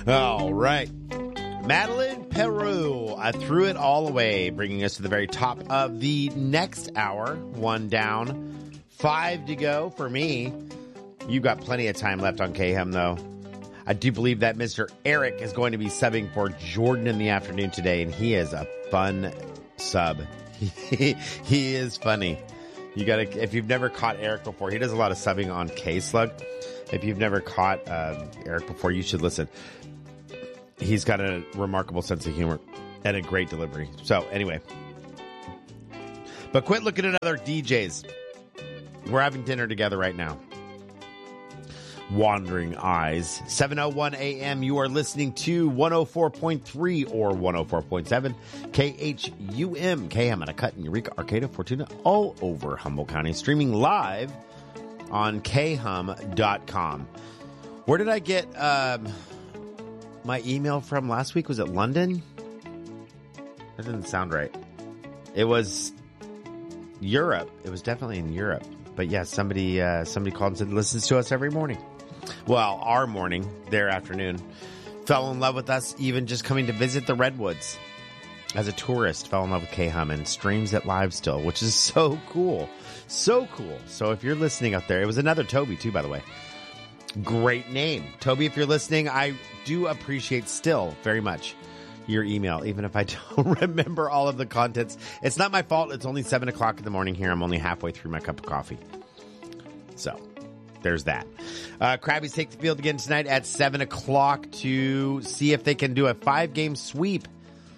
All right. Madeline Peru, I threw it all away, bringing us to the very top of the next hour. 1 down, 5 to go for me. You got plenty of time left on KHEM, though. I do believe that Mr. Eric is going to be subbing for Jordan in the afternoon today, and he is a fun sub. He is funny. You gotta, if you've never caught Eric before, he does a lot of subbing on K-Slug. If you've never caught Eric before, you should listen. He's got a remarkable sense of humor and a great delivery. So anyway, but quit looking at other DJs. We're having dinner together right now. Wandering Eyes, 7:01 a.m. You are listening to 104.3 or 104.7 KHUM, KM, Cut in Eureka, Arcata, Fortuna, all over Humboldt County, streaming live on khum.com. Where did I get my email from last week? Was it London? That didn't sound right. It was Europe. It was definitely in Europe. But yeah, somebody called and said listens to us every morning. Well, our morning, their afternoon. Fell in love with us even just coming to visit the Redwoods. As a tourist, fell in love with KHUM and streams it live still, which is so cool. So cool. So if you're listening out there, it was another Toby too, by the way. Great name. Toby, if you're listening, I do appreciate still very much your email, even if I don't remember all of the contents. It's not my fault. It's only 7 o'clock in the morning here. I'm only halfway through my cup of coffee. So there's that. Krabbies take the field again tonight at 7 o'clock to see if they can do a 5-game sweep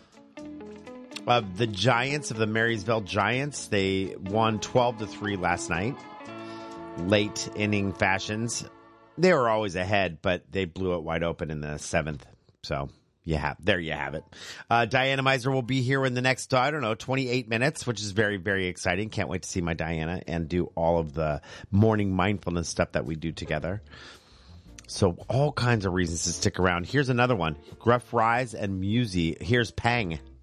of the Giants, of the Marysville Giants. They won 12-3 last night. Late inning fashions. They were always ahead, but they blew it wide open in the 7th. So there you have it. Diana Meiser will be here in the next, 28 minutes, which is very, very exciting. Can't wait to see my Diana and do all of the morning mindfulness stuff that we do together. So all kinds of reasons to stick around. Here's another one. Gruff Rise and Musi. Here's Pang.